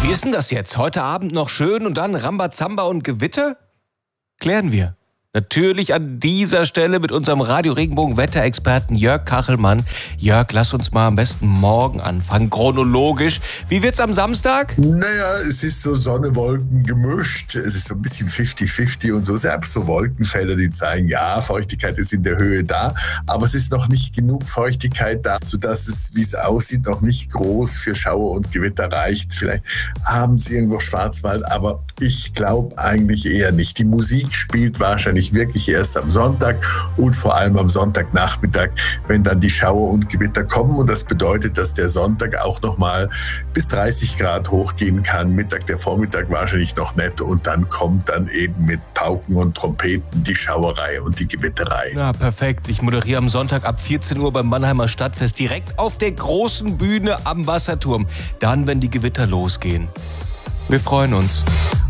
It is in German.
Wie ist denn das jetzt? Heute Abend noch schön und dann Rambazamba und Gewitter? Klären wir. Natürlich an dieser Stelle mit unserem Radio-Regenbogen-Wetterexperten Jörg Kachelmann. Jörg, lass uns mal am besten morgen anfangen, chronologisch. Wie wird's am Samstag? Naja, es ist so Sonne, Wolken gemischt. Es ist so ein bisschen 50-50 und so. Selbst so Wolkenfelder, die zeigen, ja, Feuchtigkeit ist in der Höhe da. Aber es ist noch nicht genug Feuchtigkeit da, sodass es, wie es aussieht, noch nicht groß für Schauer und Gewitter reicht. Vielleicht abends irgendwo Schwarzwald, aber ich glaube eigentlich eher nicht. Die Musik spielt wahrscheinlich wirklich erst am Sonntag und vor allem am Sonntagnachmittag, wenn dann die Schauer und Gewitter kommen. Und das bedeutet, dass der Sonntag auch nochmal bis 30 Grad hochgehen kann. Mittag, der Vormittag wahrscheinlich noch nicht. Und dann kommt dann eben mit Pauken und Trompeten die Schauerei und die Gewitterei. Na, perfekt. Ich moderiere am Sonntag ab 14 Uhr beim Mannheimer Stadtfest direkt auf der großen Bühne am Wasserturm. Dann, wenn die Gewitter losgehen. Wir freuen uns.